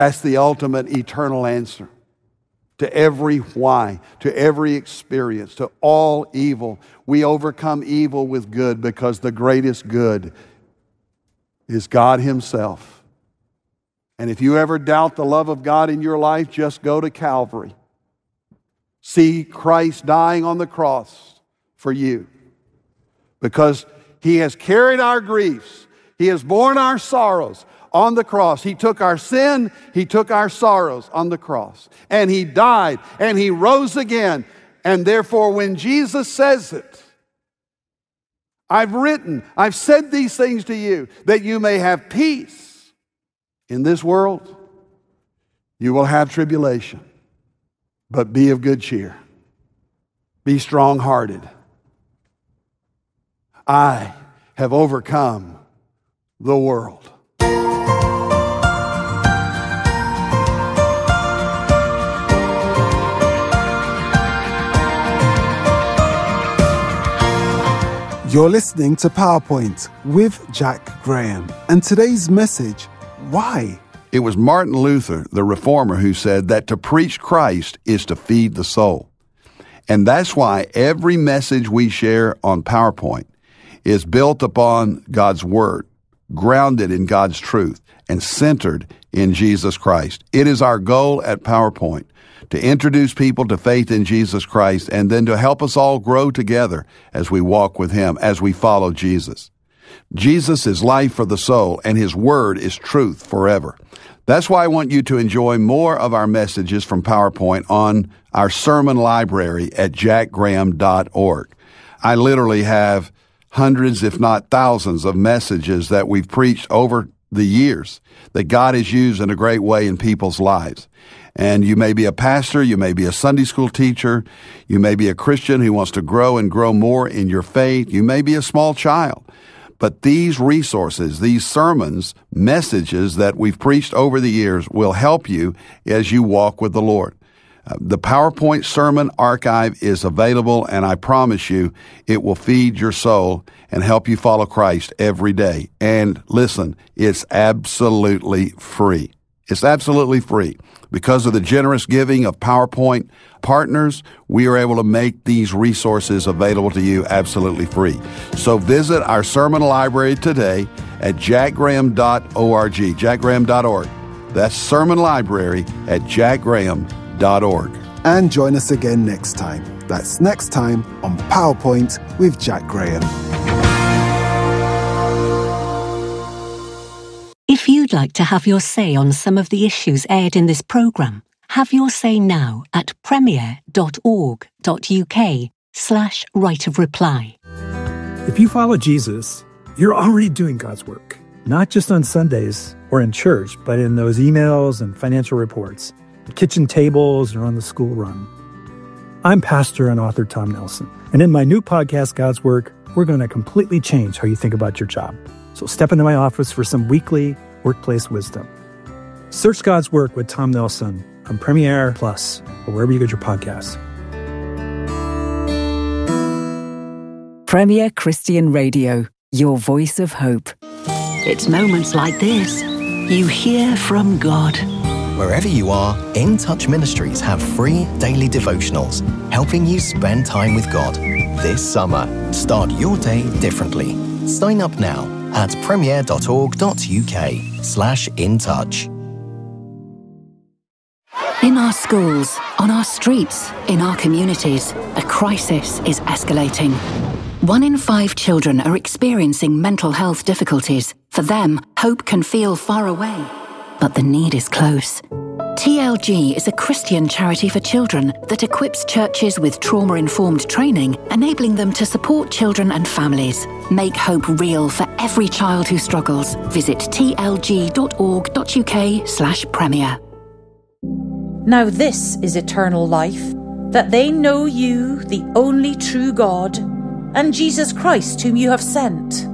That's the ultimate eternal answer to every why, to every experience, to all evil. We overcome evil with good because the greatest good is God Himself. And if you ever doubt the love of God in your life, just go to Calvary. See Christ dying on the cross for you, because He has carried our griefs. He has borne our sorrows on the cross. He took our sin, He took our sorrows on the cross. And He died, and He rose again. And therefore, when Jesus says it, I've said these things to you, that you may have peace in this world. You will have tribulation, but be of good cheer. Be strong-hearted. I have overcome the world. You're listening to PowerPoint with Jack Graham. And today's message, why? It was Martin Luther, the reformer, who said that to preach Christ is to feed the soul. And that's why every message we share on PowerPoint is built upon God's Word, grounded in God's truth, and centered in Jesus Christ. It is our goal at PowerPoint to introduce people to faith in Jesus Christ, and then to help us all grow together as we walk with Him, as we follow Jesus. Jesus is life for the soul, and His Word is truth forever. That's why I want you to enjoy more of our messages from PowerPoint on our sermon library at jackgraham.org. I literally have hundreds, if not thousands, of messages that we've preached over the years that God has used in a great way in people's lives. And you may be a pastor, you may be a Sunday school teacher, you may be a Christian who wants to grow and grow more in your faith, you may be a small child. But these resources, these sermons, messages that we've preached over the years will help you as you walk with the Lord. The PowerPoint Sermon Archive is available, and I promise you it will feed your soul and help you follow Christ every day. And listen, it's absolutely free. It's absolutely free. Because of the generous giving of PowerPoint partners, we are able to make these resources available to you absolutely free. So visit our sermon library today at jackgraham.org, jackgraham.org. That's sermon library at jackgraham.org. And join us again next time. That's next time on PowerPoint with Jack Graham. If you'd like to have your say on some of the issues aired in this programme, have your say now at premier.org.uk/right of reply. If you follow Jesus, you're already doing God's work, not just on Sundays or in church, but in those emails and financial reports, the kitchen tables, or on the school run. I'm pastor and author Tom Nelson, and in my new podcast, God's Work, we're going to completely change how you think about your job. So step into my office for some weekly workplace wisdom. Search God's Work with Tom Nelson on Premiere Plus or wherever you get your podcasts. Premier Christian Radio, your voice of hope. It's moments like this you hear from God. Wherever you are, In Touch Ministries have free daily devotionals helping you spend time with God. This summer, start your day differently. Sign up now at premier.org.uk/intouch. In our schools, on our streets, in our communities, a crisis is escalating. 1 in 5 children are experiencing mental health difficulties. For them, hope can feel far away, but the need is close. TLG is a Christian charity for children that equips churches with trauma-informed training, enabling them to support children and families. Make hope real for every child who struggles. Visit tlg.org.uk/premier. Now this is eternal life, that they know you, the only true God, and Jesus Christ whom you have sent.